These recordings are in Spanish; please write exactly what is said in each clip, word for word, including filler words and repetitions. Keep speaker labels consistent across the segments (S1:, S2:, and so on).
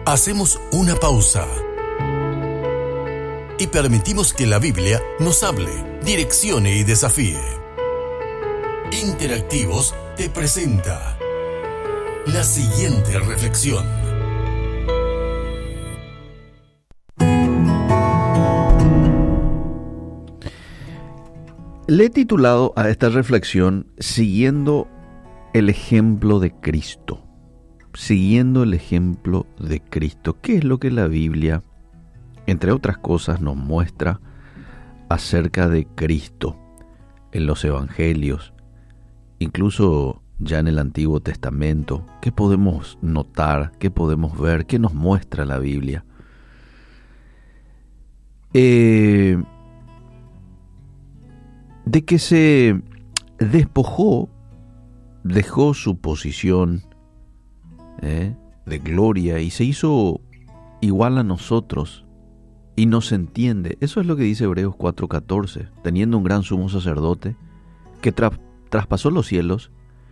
S1: Hacemos una pausa y permitimos que la Biblia nos hable, direccione y desafíe. Interactivos te presenta la siguiente reflexión.
S2: Le he titulado a esta reflexión Siguiendo el ejemplo de Cristo. Siguiendo el ejemplo de Cristo. ¿Qué es lo que la Biblia, entre otras cosas, nos muestra acerca de Cristo en los evangelios, incluso ya en el Antiguo Testamento? ¿Qué podemos notar? ¿Qué podemos ver? ¿Qué nos muestra la Biblia? Eh, de que se despojó, dejó su posición ¿eh? de gloria y se hizo igual a nosotros y nos entiende. Eso es lo que dice Hebreos cuatro catorce, teniendo un gran sumo sacerdote que tra- traspasó los cielos,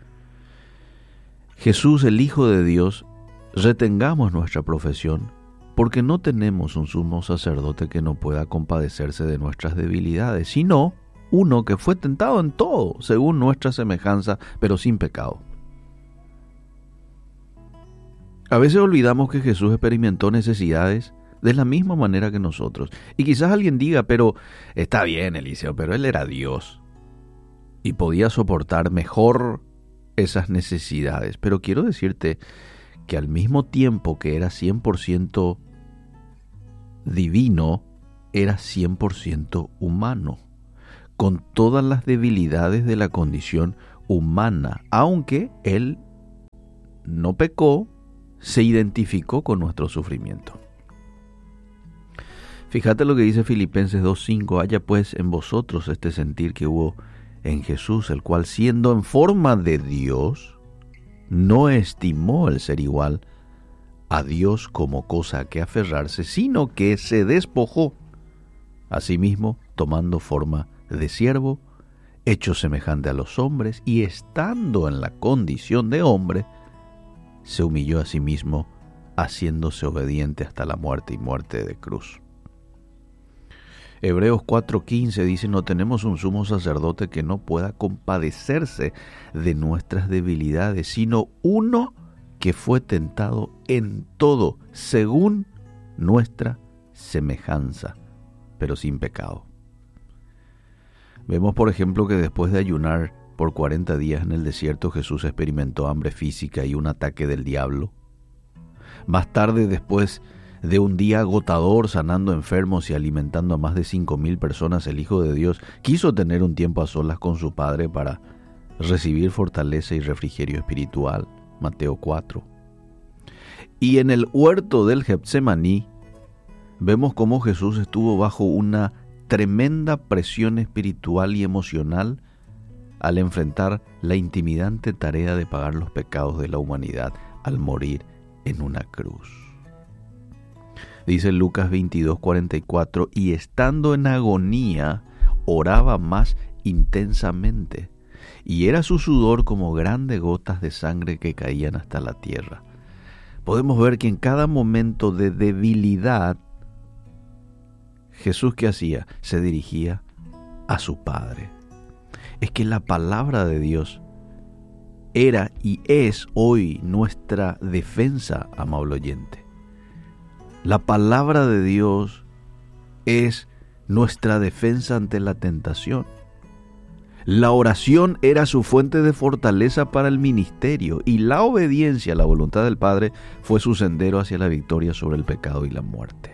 S2: Jesús, el Hijo de Dios, retengamos nuestra profesión, porque no tenemos un sumo sacerdote que no pueda compadecerse de nuestras debilidades, sino uno que fue tentado en todo, según nuestra semejanza, pero sin pecado. A veces olvidamos que Jesús experimentó necesidades de la misma manera que nosotros. Y quizás alguien diga, pero está bien, Eliseo, pero él era Dios y podía soportar mejor esas necesidades. Pero quiero decirte que al mismo tiempo que era cien por ciento divino, era cien por ciento humano, con todas las debilidades de la condición humana, aunque él no pecó, se identificó con nuestro sufrimiento. Fíjate lo que dice Filipenses dos cinco, haya pues en vosotros este sentir que hubo en Jesús, el cual siendo en forma de Dios, no estimó el ser igual a Dios como cosa a que aferrarse, sino que se despojó a sí mismo, tomando forma de siervo, hecho semejante a los hombres, y estando en la condición de hombre, se humilló a sí mismo, haciéndose obediente hasta la muerte y muerte de cruz. Hebreos cuatro quince dice, no tenemos un sumo sacerdote que no pueda compadecerse de nuestras debilidades, sino uno que fue tentado en todo, según nuestra semejanza, pero sin pecado. Vemos, por ejemplo, que después de ayunar por cuarenta días en el desierto, Jesús experimentó hambre física y un ataque del diablo. Más tarde, después de un día agotador sanando enfermos y alimentando a más de cinco mil personas, el Hijo de Dios quiso tener un tiempo a solas con su Padre para recibir fortaleza y refrigerio espiritual. Mateo cuatro. Y en el huerto del Getsemaní vemos cómo Jesús estuvo bajo una tremenda presión espiritual y emocional al enfrentar la intimidante tarea de pagar los pecados de la humanidad al morir en una cruz. Dice Lucas veintidós cuarenta y cuatro, y estando en agonía, oraba más intensamente, y era su sudor como grandes gotas de sangre que caían hasta la tierra. Podemos ver que en cada momento de debilidad, Jesús, ¿qué hacía? Se dirigía a su Padre. Es que la palabra de Dios era y es hoy nuestra defensa, amable oyente. La palabra de Dios es nuestra defensa ante la tentación. La oración era su fuente de fortaleza para el ministerio y la obediencia a la voluntad del Padre fue su sendero hacia la victoria sobre el pecado y la muerte.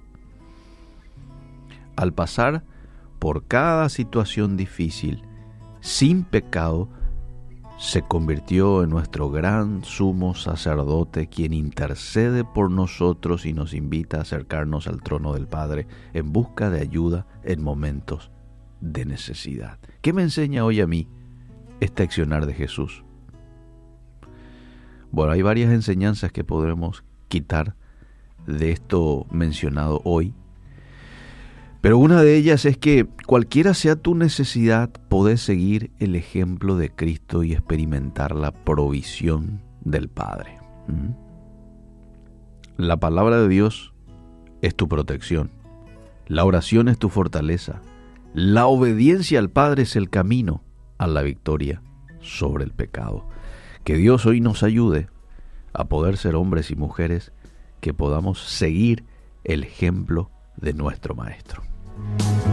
S2: Al pasar por cada situación difícil, sin pecado, se convirtió en nuestro gran sumo sacerdote, quien intercede por nosotros y nos invita a acercarnos al trono del Padre en busca de ayuda en momentos de necesidad. ¿Qué me enseña hoy a mí este accionar de Jesús? Bueno, hay varias enseñanzas que podremos quitar de esto mencionado hoy, pero una de ellas es que cualquiera sea tu necesidad, podés seguir el ejemplo de Cristo y experimentar la provisión del Padre. ¿Mm? La palabra de Dios es tu protección. La oración es tu fortaleza. La obediencia al Padre es el camino a la victoria sobre el pecado. Que Dios hoy nos ayude a poder ser hombres y mujeres que podamos seguir el ejemplo de nuestro Maestro.